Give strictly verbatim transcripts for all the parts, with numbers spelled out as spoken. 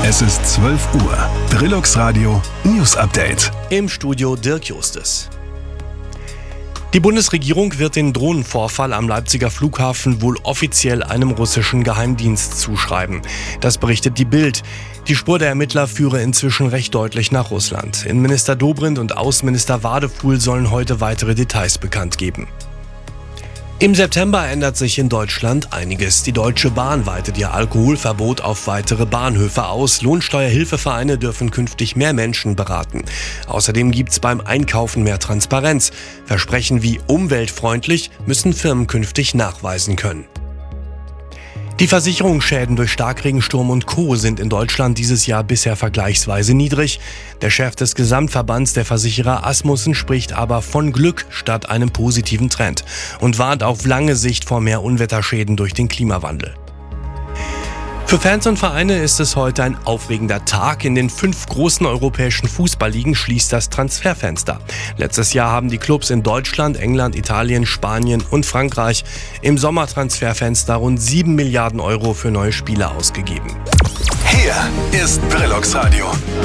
Es ist zwölf Uhr. Brillux Radio News Update. Im Studio Dirk Justes. Die Bundesregierung wird den Drohnenvorfall am Leipziger Flughafen wohl offiziell einem russischen Geheimdienst zuschreiben. Das berichtet die Bild. Die Spur der Ermittler führe inzwischen recht deutlich nach Russland. Innenminister Dobrindt und Außenminister Wadefuhl sollen heute weitere Details bekannt geben. Im September ändert sich in Deutschland einiges. Die Deutsche Bahn weitet ihr Alkoholverbot auf weitere Bahnhöfe aus. Lohnsteuerhilfevereine dürfen künftig mehr Menschen beraten. Außerdem gibt's beim Einkaufen mehr Transparenz. Versprechen wie umweltfreundlich müssen Firmen künftig nachweisen können. Die Versicherungsschäden durch Starkregensturm und Co. sind in Deutschland dieses Jahr bisher vergleichsweise niedrig. Der Chef des Gesamtverbands der Versicherer Asmussen spricht aber von Glück statt einem positiven Trend und warnt auf lange Sicht vor mehr Unwetterschäden durch den Klimawandel. Für Fans und Vereine ist es heute ein aufregender Tag. In den fünf großen europäischen Fußballligen schließt das Transferfenster. Letztes Jahr haben die Clubs in Deutschland, England, Italien, Spanien und Frankreich im Sommertransferfenster rund sieben Milliarden Euro für neue Spieler ausgegeben. Hier ist Brillux Radio.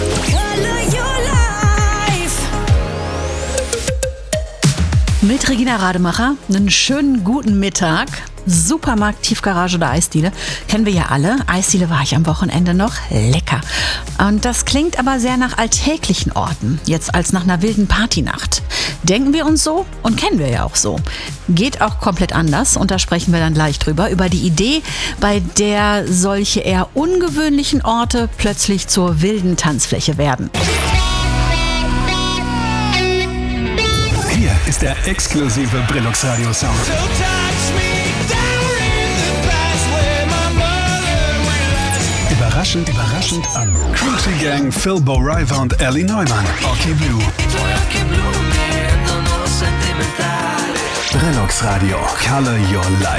Mit Regina Rademacher, einen schönen guten Mittag. Supermarkt, Tiefgarage oder Eisdiele, kennen wir ja alle. Eisdiele war ich am Wochenende noch, lecker. Und das klingt aber sehr nach alltäglichen Orten, jetzt als nach einer wilden Partynacht. Denken wir uns so und kennen wir ja auch so. Geht auch komplett anders und da sprechen wir dann gleich drüber, über die Idee, bei der solche eher ungewöhnlichen Orte plötzlich zur wilden Tanzfläche werden. Hier ist der exklusive Brillux Radio Sound. Überraschend, überraschend an Crunchy Gang, Phil Bo-River und Ellie Neumann. Okay Blue. Brillux Radio, Color Your Life.